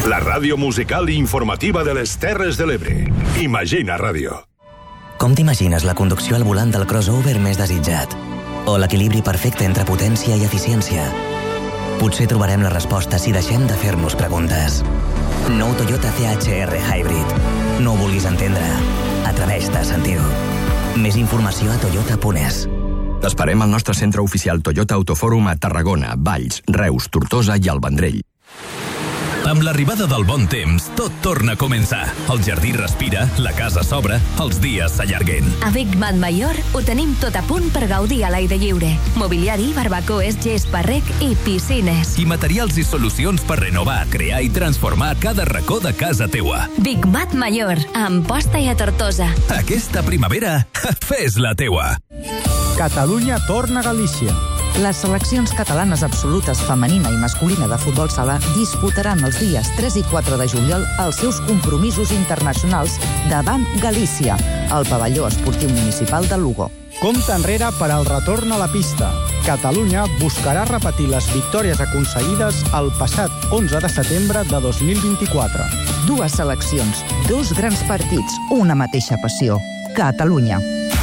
La ràdio musical i informativa de les Terres de l'Ebre. Imagina Ràdio. Com t'imagines la conducció al volant del crossover més desitjat? O l'equilibri perfecte entre potència i eficiència? Potser trobarem la resposta si deixem de fer-nos preguntes. Nou Toyota CHR Hybrid. No ho vulguis entendre. Atreveix-te a sentir-ho. Més informació a toyota.es. T'esperem al nostre centre oficial Toyota Autofòrum a Tarragona, Valls, Reus, Tortosa i el Vendrell. Amb l'arribada del bon temps, tot torna a començar. El jardí respira, la casa s'obre, els dies s'allarguen. A Big Mat Major ho tenim tot a punt per gaudir a l'aire lliure. Mobiliari, barbacoes, gespa, rec i piscines. I materials i solucions per renovar, crear i transformar cada racó de casa teua. Big Mat Major, a Amposta i a Tortosa. Aquesta primavera, fes la teua. Catalunya torna a Galícia. Les seleccions catalanes absolutes femenina i masculina de futbol sala disputaran els dies 3 i 4 de juliol els seus compromisos internacionals davant Galícia, al pavelló esportiu municipal de Lugo. Compte enrere per al retorn a la pista. Catalunya buscarà repetir les victòries aconseguides el passat 11 de setembre de 2024. Dues seleccions, dos grans partits, una mateixa passió. Catalunya.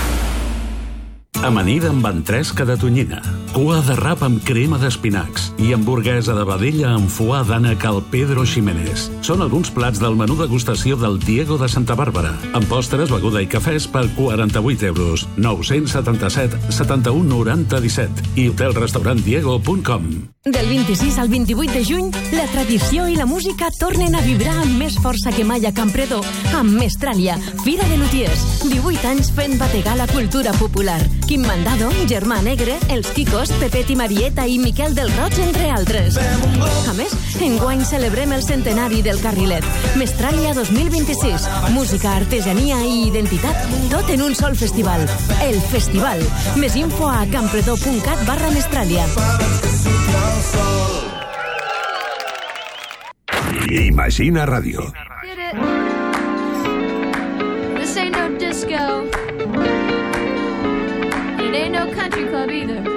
Amanida amb ventresca de tonyina, cua de rap amb crema d'espinacs i hamburguesa de vedella amb foie d'ànec al Pedro Ximénez. Són alguns plats del menú degustació del Diego de Santa Bàrbara, amb postres, beguda i cafès per 48 euros, 977 71 90 17 i hotelrestaurantdiego.com. Del 26 al 28 de juny, la tradició i la música tornen a vibrar amb més força que mai a Campredó, amb Mestràlia, Fira de Lutiers, 18 anys fent bategar la cultura popular. Quim Mandado, Germà Negre, Els Quicos, Pepet i Marieta i Miquel del Roig, entre altres. A més, enguany celebrem el centenari del Carrilet. Mestràlia 2026. Música, artesania i identitat, tot en un sol festival. El Festival. Més info a campredó.cat/Mestràlia. Imagina Ràdio. This ain't no disco. It ain't no country club either.